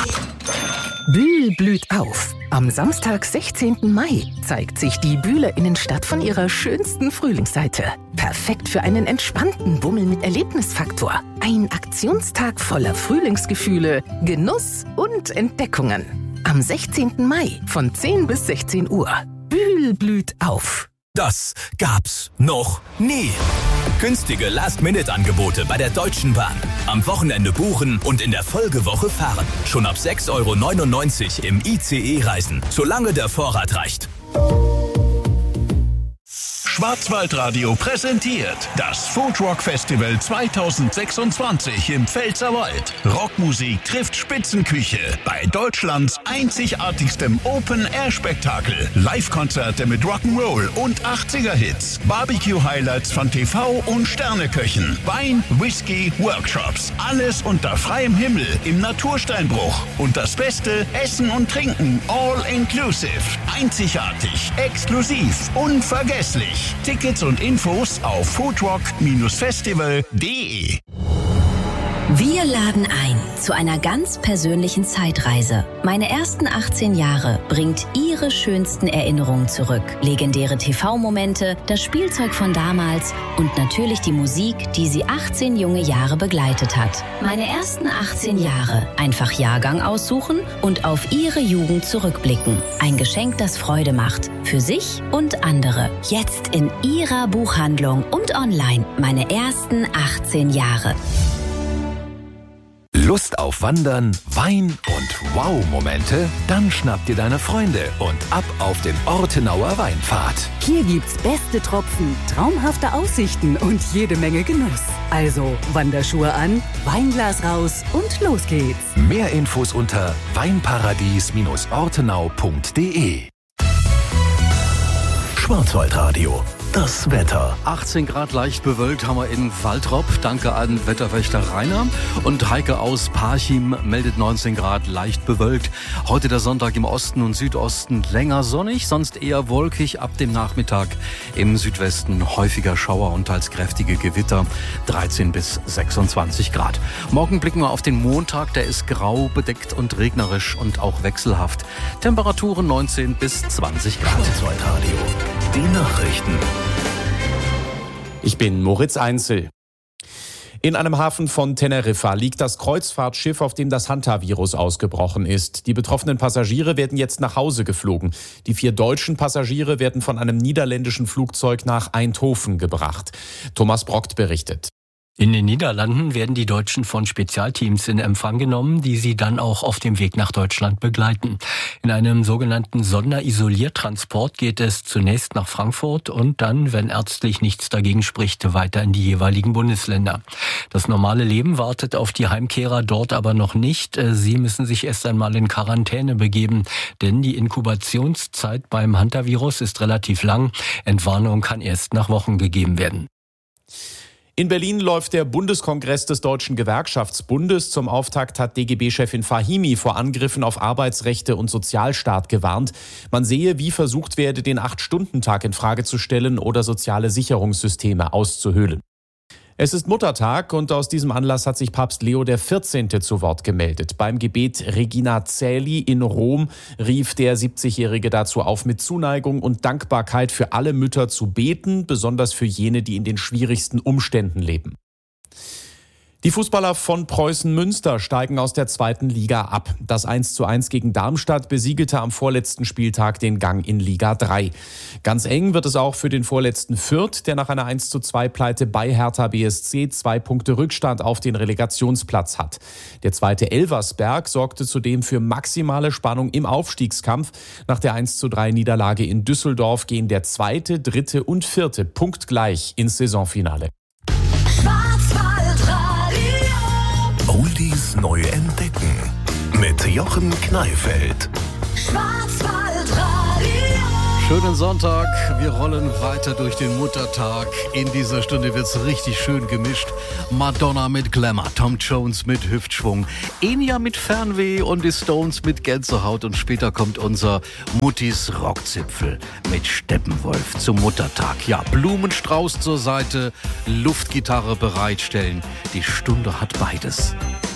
Bühl blüht auf. Am Samstag, 16. Mai, zeigt sich die Bühler Innenstadt von ihrer schönsten Frühlingsseite. Perfekt für einen entspannten Bummel mit Erlebnisfaktor. Ein Aktionstag voller Frühlingsgefühle, Genuss und Entdeckungen. Am 16. Mai von 10 bis 16 Uhr. Bühl blüht auf. Das gab's noch nie. Günstige Last-Minute-Angebote bei der Deutschen Bahn. Am Wochenende buchen und in der Folgewoche fahren. Schon ab 6,99 € im ICE reisen, solange der Vorrat reicht. Schwarzwaldradio präsentiert das Foodrock Festival 2026 im Pfälzerwald. Rockmusik trifft Spitzenküche bei Deutschlands einzigartigstem Open-Air-Spektakel. Live-Konzerte mit Rock'n'Roll und 80er-Hits. Barbecue-Highlights von TV- und Sterneköchen. Wein, Whisky, Workshops. Alles unter freiem Himmel im Natursteinbruch. Und das Beste, Essen und Trinken all inclusive. Einzigartig, exklusiv, unvergesslich. Tickets und Infos auf foodrock-festival.de. Wir laden ein zu einer ganz persönlichen Zeitreise. Meine ersten 18 Jahre bringt Ihre schönsten Erinnerungen zurück. Legendäre TV-Momente, das Spielzeug von damals und natürlich die Musik, die Sie 18 junge Jahre begleitet hat. Meine ersten 18 Jahre. Einfach Jahrgang aussuchen und auf Ihre Jugend zurückblicken. Ein Geschenk, das Freude macht. Für sich und andere. Jetzt in Ihrer Buchhandlung und online. Meine ersten 18 Jahre. Lust auf Wandern, Wein und Wow-Momente? Dann schnapp dir deine Freunde und ab auf den Ortenauer Weinpfad. Hier gibt's beste Tropfen, traumhafte Aussichten und jede Menge Genuss. Also Wanderschuhe an, Weinglas raus und los geht's. Mehr Infos unter weinparadies-ortenau.de. Schwarzwaldradio. Das Wetter. 18 Grad leicht bewölkt haben wir in Waltrop. Danke an Wetterwächter Rainer. Und Heike aus Parchim meldet 19 Grad leicht bewölkt. Heute der Sonntag im Osten und Südosten länger sonnig, sonst eher wolkig. Ab dem Nachmittag im Südwesten häufiger Schauer und teils kräftige Gewitter. 13 bis 26 Grad. Morgen blicken wir auf den Montag. Der ist grau, bedeckt und regnerisch und auch wechselhaft. Temperaturen 19 bis 20 Grad. Schwarzwaldradio. Die Nachrichten. Ich bin Moritz Einzel. In einem Hafen von Teneriffa liegt das Kreuzfahrtschiff, auf dem das Hantavirus ausgebrochen ist. Die betroffenen Passagiere werden jetzt nach Hause geflogen. Die 4 deutschen Passagiere werden von einem niederländischen Flugzeug nach Eindhoven gebracht. Thomas Brockt berichtet. In den Niederlanden werden die Deutschen von Spezialteams in Empfang genommen, die sie dann auch auf dem Weg nach Deutschland begleiten. In einem sogenannten Sonderisoliertransport geht es zunächst nach Frankfurt und dann, wenn ärztlich nichts dagegen spricht, weiter in die jeweiligen Bundesländer. Das normale Leben wartet auf die Heimkehrer dort aber noch nicht. Sie müssen sich erst einmal in Quarantäne begeben, denn die Inkubationszeit beim Hantavirus ist relativ lang. Entwarnung kann erst nach Wochen gegeben werden. In Berlin läuft der Bundeskongress des Deutschen Gewerkschaftsbundes. Zum Auftakt hat DGB-Chefin Fahimi vor Angriffen auf Arbeitsrechte und Sozialstaat gewarnt. Man sehe, wie versucht werde, den 8-Stunden-Tag in Frage zu stellen oder soziale Sicherungssysteme auszuhöhlen. Es ist Muttertag und aus diesem Anlass hat sich Papst Leo XIV. Zu Wort gemeldet. Beim Gebet Regina Caeli in Rom rief der 70-Jährige dazu auf, mit Zuneigung und Dankbarkeit für alle Mütter zu beten, besonders für jene, die in den schwierigsten Umständen leben. Die Fußballer von Preußen Münster steigen aus der 2. Liga ab. Das 1:1 gegen Darmstadt besiegelte am vorletzten Spieltag den Gang in Liga 3. Ganz eng wird es auch für den vorletzten Fürth, der nach einer 1:2-Pleite bei Hertha BSC 2 Punkte Rückstand auf den Relegationsplatz hat. Der zweite Elversberg sorgte zudem für maximale Spannung im Aufstiegskampf. Nach der 1:3-Niederlage in Düsseldorf gehen der 2., 3. und 4. punktgleich ins Saisonfinale. Oldies neu entdecken mit Jochen Kneifeld. Schönen Sonntag, wir rollen weiter durch den Muttertag. In dieser Stunde wird's richtig schön gemischt. Madonna mit Glamour, Tom Jones mit Hüftschwung, Enya mit Fernweh und die Stones mit Gänsehaut. Und später kommt unser Muttis Rockzipfel mit Steppenwolf zum Muttertag. Ja, Blumenstrauß zur Seite, Luftgitarre bereitstellen. Die Stunde hat beides.